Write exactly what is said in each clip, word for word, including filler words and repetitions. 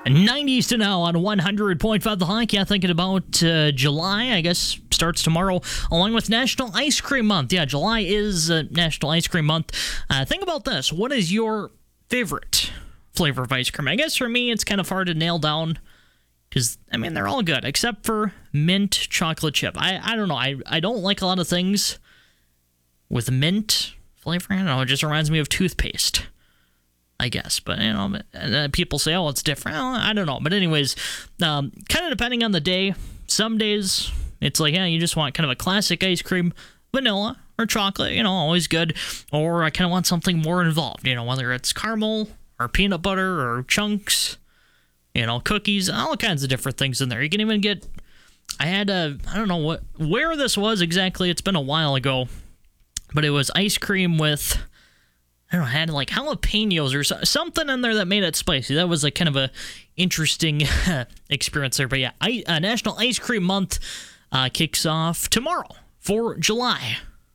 nineties to now on one hundred point five The Hike. Yeah, thinking about uh, July, I guess, starts tomorrow, along with National Ice Cream Month. Yeah, July is uh, National Ice Cream Month. Uh, think about this. What is your favorite flavor of ice cream? I guess for me, it's kind of hard to nail down because, I mean, they're all good, except for mint chocolate chip. I, I don't know. I, I don't like a lot of things with mint flavor. I don't know. It just reminds me of toothpaste, I guess. But, you know, uh, people say, oh, it's different. Well, I don't know. But anyways, um, kind of depending on the day, some days it's like, yeah, you just want kind of a classic ice cream, vanilla or chocolate, you know, always good. Or I kind of want something more involved, you know, whether it's caramel or peanut butter or chunks, you know, cookies, all kinds of different things in there. You can even get, I had a, I don't know what where this was exactly. It's been a while ago, but it was ice cream with, I don't know, had like jalapenos or so, something in there that made it spicy. That was like kind of a interesting experience there. But yeah, I, uh, National Ice Cream Month uh, kicks off tomorrow for July.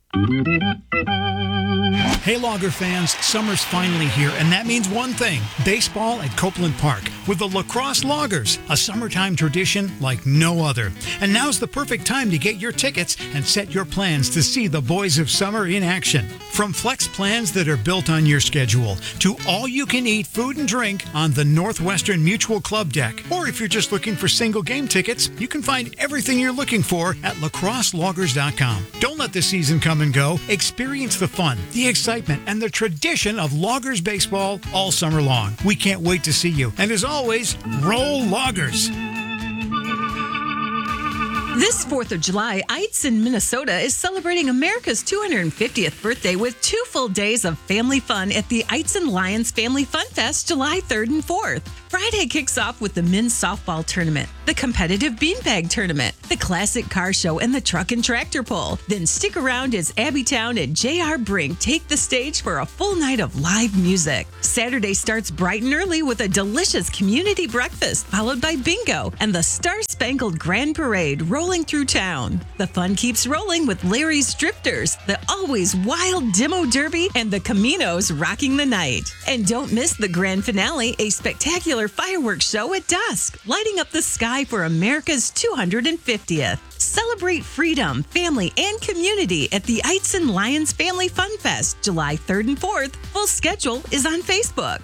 Hey, Logger fans, summer's finally here, and that means one thing: baseball at Copeland Park with the Lacrosse Loggers, a summertime tradition like no other. And now's the perfect time to get your tickets and set your plans to see the boys of summer in action. From flex plans that are built on your schedule to all-you-can-eat food and drink on the Northwestern Mutual Club deck. Or if you're just looking for single game tickets, you can find everything you're looking for at lacrosse loggers dot com. Don't let the season come and go. Experience the fun, the excitement, and the tradition of Loggers baseball all summer long. We can't wait to see you. And as always, roll Loggers. This fourth of July, Eitzen, Minnesota is celebrating America's two hundred fiftieth birthday with two full days of family fun at the Eitzen Lions Family Fun Fest July third and fourth. Friday kicks off with the men's softball tournament, the competitive beanbag tournament, the classic car show, and the truck and tractor pull. Then stick around as Abbytown and J R. Brink take the stage for a full night of live music. Saturday starts bright and early with a delicious community breakfast, followed by bingo and the Star-Spangled Grand Parade rolling through town. The fun keeps rolling with Larry's Drifters, the always wild Demo Derby, and the Caminos rocking the night. And don't miss the grand finale, a spectacular fireworks show at dusk, lighting up the sky for America's two hundred fiftieth. Celebrate freedom, family, and community at the Eitzen Lions Family Fun Fest, July third and fourth. Full schedule is on Facebook.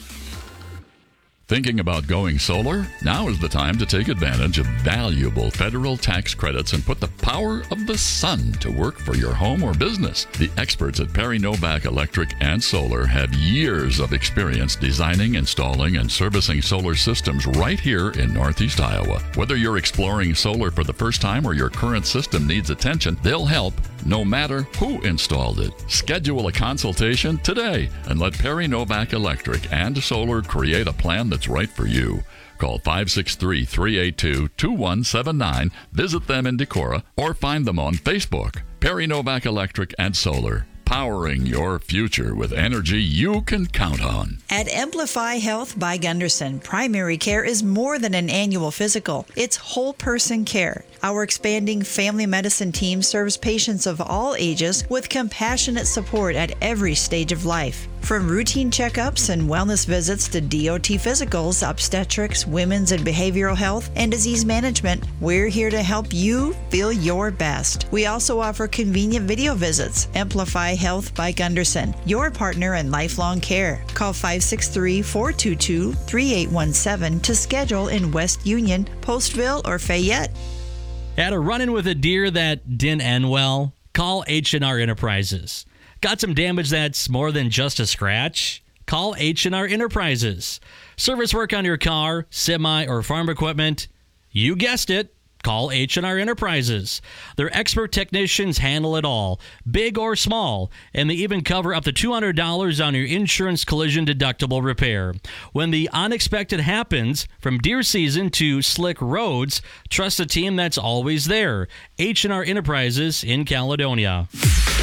Thinking about going solar? Now is the time to take advantage of valuable federal tax credits and put the power of the sun to work for your home or business. The experts at Perry Novak Electric and Solar have years of experience designing, installing, and servicing solar systems right here in Northeast Iowa. Whether you're exploring solar for the first time or your current system needs attention, they'll help no matter who installed it. Schedule a consultation today and let Perry Novak Electric and Solar create a plan that's right for you. Call five six three, three eight two, two one seven nine, visit them in Decorah, or find them on Facebook. Perry Novak Electric and Solar, powering your future with energy you can count on. At Amplify Health by Gunderson, primary care is more than an annual physical. It's whole person care. Our expanding family medicine team serves patients of all ages with compassionate support at every stage of life. From routine checkups and wellness visits to D O T physicals, obstetrics, women's and behavioral health, and disease management, we're here to help you feel your best. We also offer convenient video visits. Amplify Health by Gunderson, your partner in lifelong care. Call five six three, four two two, three eight one seven to schedule in West Union, Postville, or Fayette. Had a run-in with a deer that didn't end well? Call H and R Enterprises. Got some damage that's more than just a scratch? Call H and R Enterprises. Service work on your car, semi, or farm equipment? You guessed it. Call H and R Enterprises. Their expert technicians handle it all, big or small, and they even cover up to two hundred dollars on your insurance collision deductible repair. When the unexpected happens, from deer season to slick roads, trust a team that's always there. H and R Enterprises in Caledonia.